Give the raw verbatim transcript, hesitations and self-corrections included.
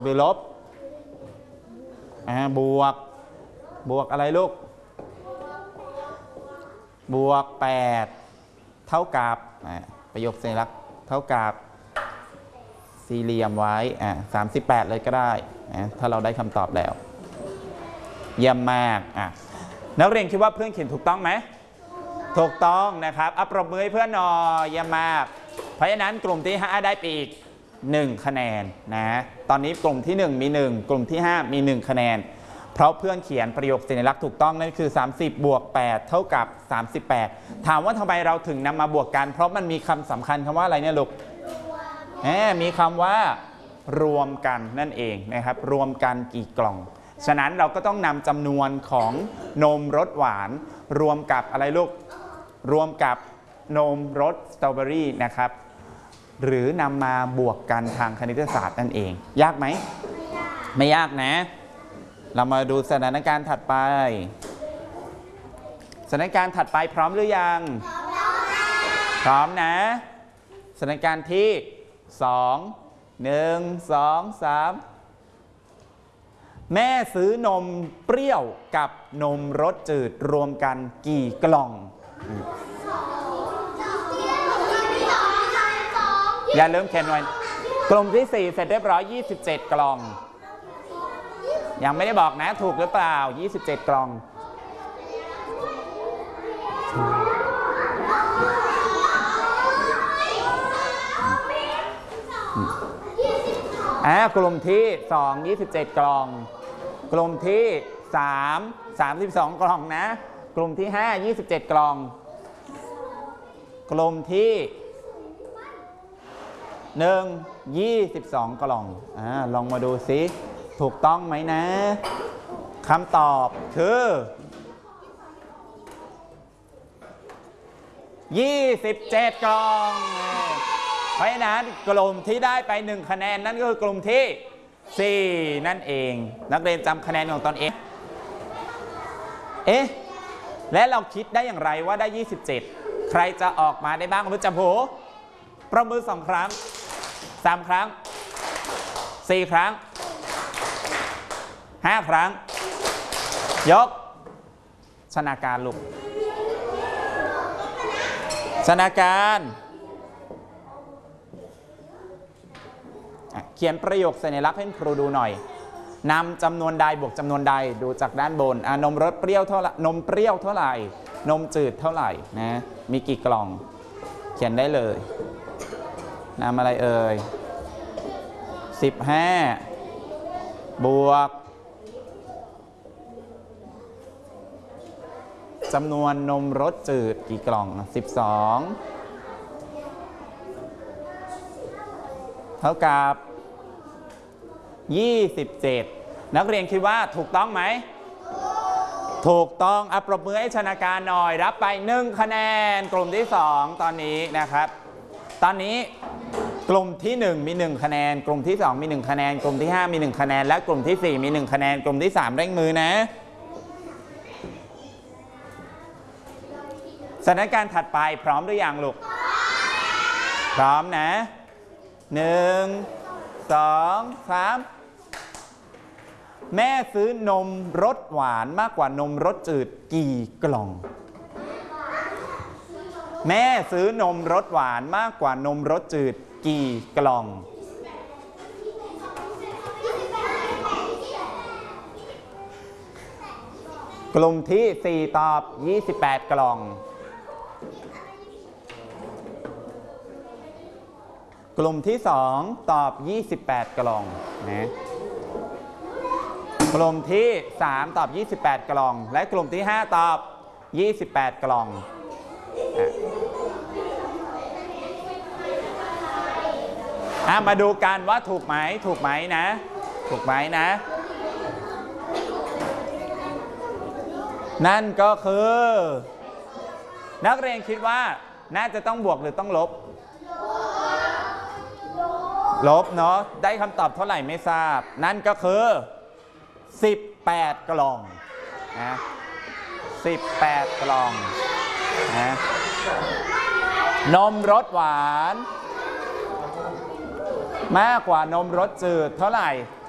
หรือลบอ่าบวกบวกอะไรลูกบวกแปดเท่ากับประโยคสัญลักษณ์เท่ากับสี่เหลี่ยมไว้อ่าสามสิบแปดเลยก็ได้นะถ้าเราได้คำตอบแล้วเยี่ยมมากอ่ะนักเรียนคิดว่าเพื่อนเขียนถูกต้องไหมถูกต้องนะครับอัปรบมือให้เพื่อนหน่อยเยี่ยมมากเพราะฉะนั้นกลุ่มที่ห้าได้ไปอีกหนึ่งคะแนนนะตอนนี้กลุ่มที่หนึ่งมีหนึ่งกลุ่มที่ห้ามีหนึ่งคะแนนเพราะเพื่อนเขียนประโยคสัญลักษณ์ถูกต้องนั่นคือสามสิบบวกแปดเท่ากับสามสิบแปดถามว่าทำไมเราถึงนำมาบวกกันเพราะมันมีคำสำคัญคำว่าอะไรเนี่ยลูกแหมมีคำว่ารวมกันนั่นเองนะครับรวมกันกี่กล่องฉะนั้นเราก็ต้องนำจำนวนของนมรสหวานรวมกับอะไรลูกรวมกับนมรสสตรอเบอรี่นะครับหรือนำมาบวกกันทางคณิตศาสตร์นั่นเองยากไหมไม่ยากนะเรามาดูสถานการณ์ถัดไปสถานการณ์ถัดไปพร้อมหรือยังพร้อมนะสถานการณ์ที่สองหนึ่งสองสามแม่ซื้อนมเปรี้ยวกับนมรสจืดรวมกันกี่กล่องอย่าลืมเขียนไว้กลุ่มที่สี่เสร็จเรียบร้อยยี่สิบเจ็ดกล่องยังไม่ได้บอกนะถูกหรือเปล่ายี่สิบเจ็ดกล่องอ่ากลุ่มที่สอง ยี่สิบเจ็ดกล่องกลุ่มที่สาม สามสิบสองกล่องนะกลุ่มที่ห้า ยี่สิบเจ็ดกล่องกลุ่มที่หนึ่ง ยี่สิบสองกล่องอ่าลองมาดูซิถูกต้องไหมนะคำตอบคือยี่สิบเจ็ดกล่องเพราะฉะนั้นกลุ่มที่ได้ไปหนึ่งคะแนนนั่นก็คือกลุ่มที่สี่นั่นเองนักเรียนจำคะแนนของตนเองเอ๊ะและเราคิดได้อย่างไรว่าได้ยี่สิบเจ็ดใครจะออกมาได้บ้างมือจับหูประมือสองครั้งสามครั้งสี่ครั้งห้าครั้งยกชนาการลูกชนาการเขียนประโยคสัญลักษณ์ให้ครูดูหน่อยนำจำนวนใดบวกจำนวนใดดูจากด้านบนนมรสเปรี้ยวเท่าไหร่นมเปรี้ยวเท่าไหร่นมจืดเท่าไหร่นะมีกี่กล่องเขียนได้เลยนำอะไรเอ่ยสิบห้าบวกจำนวนนมรสจืดกี่กล่องสิบสองเท่ากับยี่สิบเจ็ดนักเรียนคิดว่าถูกต้องไหมถูกต้องอัปรบมือให้ชนาการหน่อยรับไปหนึ่งคะแนนกลุ่มที่สองตอนนี้นะครับตอนนี้กลุ่มที่หนึ่งมีหนึ่งคะแนนกลุ่มที่สองมีหนึ่งคะแนนกลุ่มที่ห้ามีหนึ่งคะแนนและกลุ่มที่สี่มีหนึ่งคะแนนกลุ่มที่สามเร่งมือนะสถานการณ์ถัดไปพร้อมหรือยังลูกพร้อมนะหนึ่งสองสามแม่ซื้อนมรสหวานมากกว่านมรสจืดกี่กล่องแม่ซื้อนมรสหวานมากกว่านมรสจืดกี่กล่องกลุ่มที่สี่ตอบยี่สิบแปดกล่องกลุ่มที่สองตอบยี่สิบแปดกล่องนะกลุ่มที่สามตอบยี่สิบแปดกล่องและกลุ่มที่ห้าตอบยี่สิบแปดกล่องอ่ะมาดูกันว่าถูกไหมถูกไหมนะถูกไหมนะนั่นก็คือนักเรียนคิดว่าน่าจะต้องบวกหรือต้องลบลบเนาะได้คำตอบเท่าไหร่ไม่ทราบนั่นก็คือสิบแปดกล่องนะสิบแปดกล่องนะนมรสหวานมากกว่านมรสจืดเท่าไหร่